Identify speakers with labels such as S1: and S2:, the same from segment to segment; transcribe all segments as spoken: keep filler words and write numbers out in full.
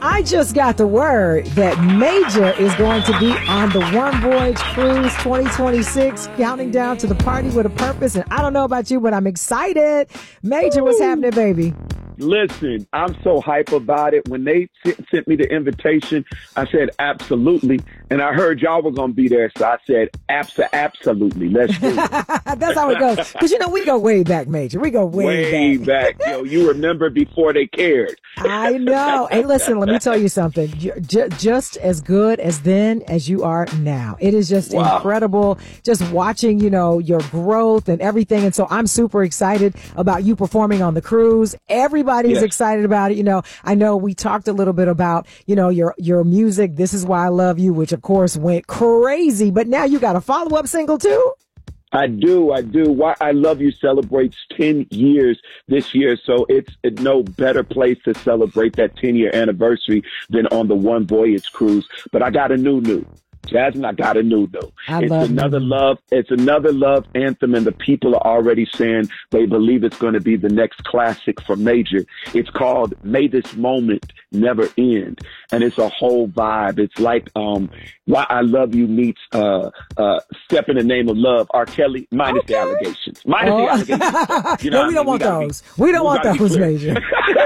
S1: I just got the word that Major is going to be on the One Voyage Cruise twenty twenty-six, counting down to the party with a purpose. And I don't know about you, but I'm excited. Major, what's happening, baby?
S2: Listen, I'm so hype about it. When they t- sent me the invitation, I said, absolutely. And I heard y'all were going to be there. So I said, abso- absolutely. Let's do it.
S1: That's how it goes. Because, you know, we go way back, Major. We go way,
S2: way back. back. Yo, you remember before they cared.
S1: I know. Hey, listen, let me tell you something. You're j- just as good as then as you are now. It is just
S2: wow.
S1: incredible just watching, you know, your growth and everything. And so I'm super excited about you performing on the cruise. Everybody Everybody's
S2: yes.
S1: excited about it. You know, I know we talked a little bit about, you know, your, your music. This Is Why I Love You, which of course went crazy, but now you got a follow-up single too?
S2: I do. I do. Why I Love You celebrates ten years this year. So it's no better place to celebrate that ten year anniversary than on the One Voyage Cruise. But I got a new new. Jasmine, I got a new though.
S1: I
S2: it's
S1: love
S2: another
S1: you.
S2: love. It's another love anthem, and the people are already saying they believe it's going to be the next classic for Major. It's called "May This Moment Never End," and it's a whole vibe. It's like um, "Why I Love You" meets uh, uh, "Step in the Name of Love." R. Kelly, minus
S1: okay.
S2: the allegations. Minus
S1: oh.
S2: the allegations. You know
S1: no, we don't
S2: I mean?
S1: want
S2: we
S1: those.
S2: Be,
S1: we don't want those,
S2: clear.
S1: Major.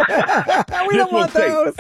S1: we don't want those.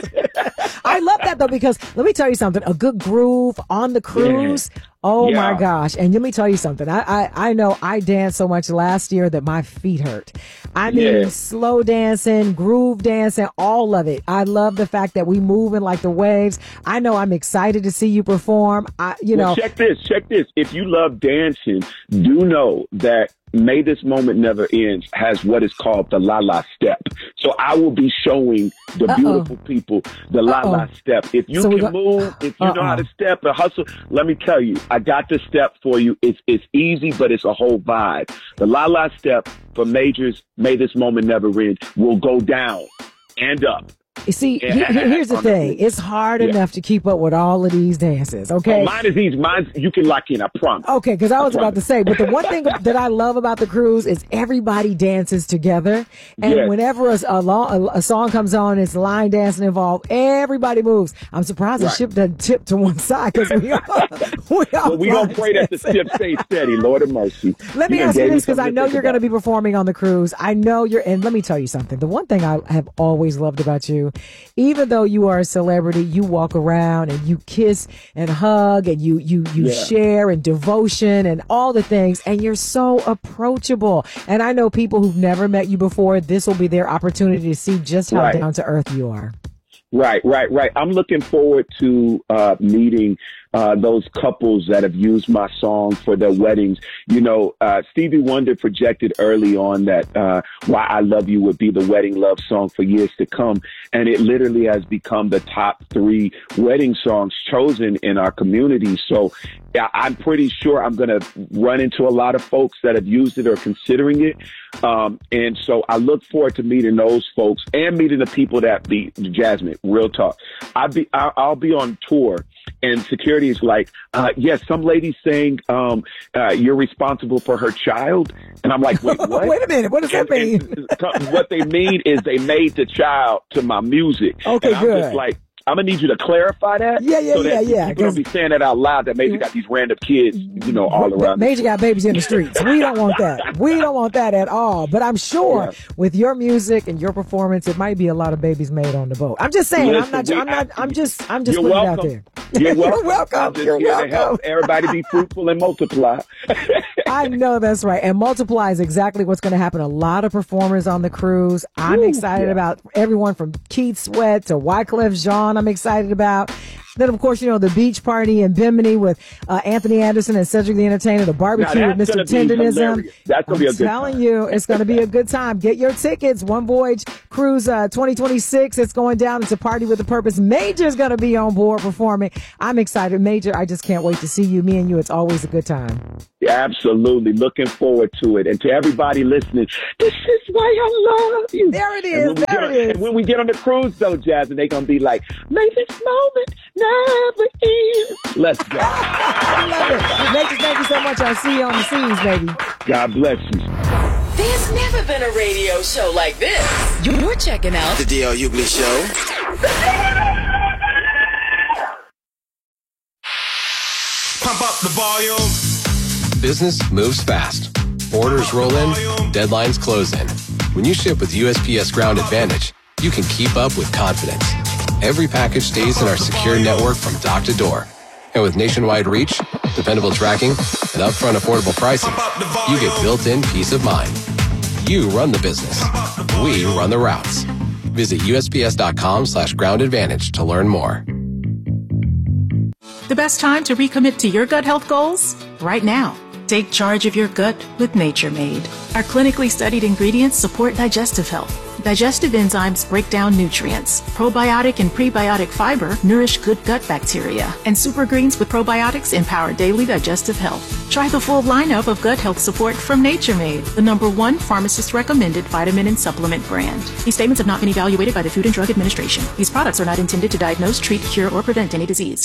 S1: I love that though, because let me tell you something. A good groove on the cruise. Yeah. Oh
S2: yeah.
S1: my gosh. And let me tell you something. I, I, I know I danced so much last year that my feet hurt. I mean,
S2: yeah.
S1: slow dancing, groove dancing, all of it. I love the fact that we moving like the waves. I know I'm excited to see you perform. I, you
S2: well,
S1: know,
S2: check this, check this. If you love dancing, do know that May This Moment Never Ends has what is called the La La Step. So I will be showing the
S1: Uh-oh.
S2: beautiful people the La
S1: Uh-oh.
S2: La Step. If you
S1: so
S2: can
S1: go-
S2: move, if you
S1: Uh-oh.
S2: know how to step and hustle, let me tell you, I got the step for you. It's it's easy, but it's a whole vibe. The La La Step for Major's May This Moment Never End will go down and up.
S1: You see,
S2: Yeah.
S1: he- here's the thing. It's hard
S2: Yeah.
S1: enough to keep up with all of these dances, okay?
S2: Oh, mine is easy. Mine, you can lock in, I promise.
S1: Okay, because I was
S2: I
S1: about to say, but the one thing that I love about the cruise is everybody dances together. And
S2: Yes.
S1: whenever a, a, long, a, a song comes on, it's line dancing involved, everybody moves. I'm surprised
S2: Right.
S1: the ship doesn't tip to one side because we all, we all
S2: Well, we
S1: line
S2: don't pray that the
S1: dancing.
S2: ship stays steady, Lord of mercy.
S1: Let me
S2: You done
S1: ask you
S2: gave me
S1: this, because I
S2: something
S1: know
S2: think
S1: you're going to
S2: about.
S1: be performing on the cruise. I know you're, and let me tell you something. The one thing I have always loved about you, even though you are a celebrity, you walk around and you kiss and hug and you, you, you
S2: Yeah.
S1: share and devotion and all the things. And you're so approachable. And I know people who've never met you before, this will be their opportunity to see just how
S2: Right.
S1: down to earth you are.
S2: Right, right, right. I'm looking forward to uh, meeting uh, those couples that have used my song for their weddings. You know, uh, Stevie Wonder projected early on that uh, Why I Love You would be the wedding love song for years to come. And it literally has become the top three wedding songs chosen in our community. So yeah, I'm pretty sure I'm going to run into a lot of folks that have used it or considering it. Um, and so I look forward to meeting those folks and meeting the people that be Jasmine, real talk. I'll be, I'll, I'll be on tour and security is like, uh, yes, some lady saying, um, uh, you're responsible for her child. And I'm like, wait, what?
S1: Wait a minute. What does that
S2: And-
S1: mean?
S2: and what they mean is they made the child to my music.
S1: Okay,
S2: and I'm
S1: good.
S2: just like, I'm gonna need you to clarify that.
S1: Yeah, yeah,
S2: so that
S1: yeah, yeah,
S2: People don't
S1: 'cause-
S2: be saying that out loud. That maybe got these random kids, you know, all around.
S1: Major got babies in the streets. We don't want that. We don't want that at all. But I'm sure
S2: Yeah.
S1: with your music and your performance, it might be a lot of babies made on the boat. I'm just saying.
S2: Listen,
S1: I'm not.
S2: we
S1: I'm not. I'm just. I'm just
S2: You're
S1: putting
S2: welcome.
S1: it out there.
S2: You're welcome.
S1: You're welcome.
S2: I'm just
S1: You're
S2: here
S1: welcome.
S2: to help everybody be fruitful and multiply.
S1: I know that's right. And multiply is exactly what's going to happen. A lot of performers on the cruise. I'm
S2: Woo,
S1: excited
S2: yeah.
S1: about everyone from Keith Sweat to Wyclef Jean. I'm excited about. Then, of course, you know, the beach party in Bimini with uh, Anthony Anderson and Cedric the Entertainer, the barbecue
S2: Now,
S1: with
S2: that's
S1: Mister
S2: gonna be
S1: Tenderism.
S2: hilarious. That's gonna
S1: I'm
S2: be a good
S1: telling
S2: time.
S1: you, it's going to be a good time. Get your tickets. One Voyage Cruise uh, twenty twenty-six. It's going down. It's a party with a purpose. Major's going to be on board performing. I'm excited. Major, I just can't wait to see you. Me and you, it's always a good time.
S2: Yeah, absolutely. Looking forward to it. And to everybody listening, this is why I love you.
S1: There it
S2: And
S1: is.
S2: when we
S1: There
S2: get on-
S1: it is.
S2: And when we get on the cruise, though, Jasmine, they're going to be like, may this moment never end. Let's go.
S1: I love it. Major, thank you so much. I'll see you on the seas, baby.
S2: God bless you.
S3: There's never been a radio show like this. You're checking out
S4: The D L Hughley Show. up the volume.
S5: Business moves fast. Orders roll in, deadlines close in. When you ship with U S P S Ground Advantage, you can keep up with confidence. Every package stays in our secure network from dock to door. And with nationwide reach, dependable tracking, and upfront affordable pricing, you get built-in peace of mind. You run the business. We run the routes. Visit U S P S dot com slash ground advantage to learn more.
S6: The best time to recommit to your gut health goals? Right now. Take charge of your gut with Nature Made. Our clinically studied ingredients support digestive health. Digestive enzymes break down nutrients. Probiotic and prebiotic fiber nourish good gut bacteria. And super greens with probiotics empower daily digestive health. Try the full lineup of gut health support from Nature Made, the number one pharmacist-recommended vitamin and supplement brand. These statements have not been evaluated by the Food and Drug Administration. These products are not intended to diagnose, treat, cure, or prevent any disease.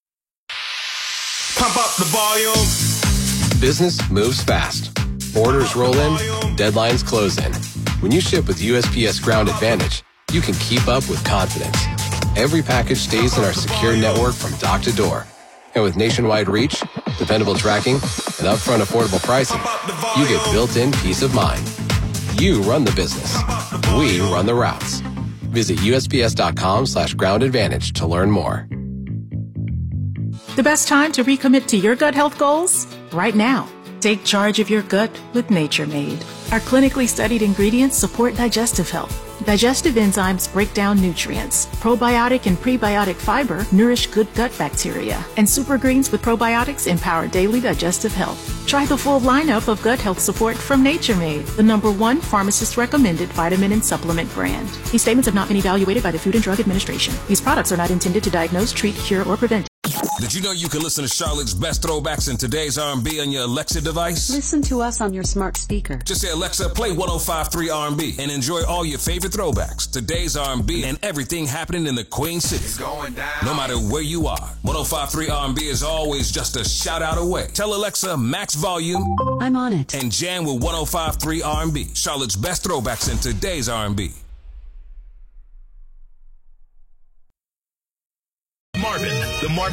S4: Pump up the volume.
S5: Business moves fast. Orders roll in, deadlines close in. When you ship with U S P S Ground Advantage, you can keep up with confidence. Every package stays in our secure network from dock to door. And with nationwide reach, dependable tracking, and upfront affordable pricing, you get built-in peace of mind. You run the business. We run the routes. Visit U S P S dot com slash ground advantage to learn more.
S6: The best time to recommit to your gut health goals? Right now. Take charge of your gut with Nature Made. Our clinically studied ingredients support digestive health. Digestive enzymes break down nutrients. Probiotic and prebiotic fiber nourish good gut bacteria. And super greens with probiotics empower daily digestive health. Try the full lineup of gut health support from Nature Made, the number one pharmacist-recommended vitamin and supplement brand. These statements have not been evaluated by the Food and Drug Administration. These products are not intended to diagnose, treat, cure, or prevent.
S4: Did you know you can listen to Charlotte's Best Throwbacks in Today's R and B on your Alexa device?
S7: Listen to us on your smart speaker.
S4: Just say, Alexa, play one oh five point three R and B and enjoy all your favorite throwbacks, today's R and B, and everything happening in the Queen City. It's going down. No matter where you are, one oh five point three R and B is always just a shout out away. Tell Alexa max volume.
S7: I'm on it.
S4: And jam with one oh five point three R and B. Charlotte's Best Throwbacks in Today's R and B. Marvin, the Marvin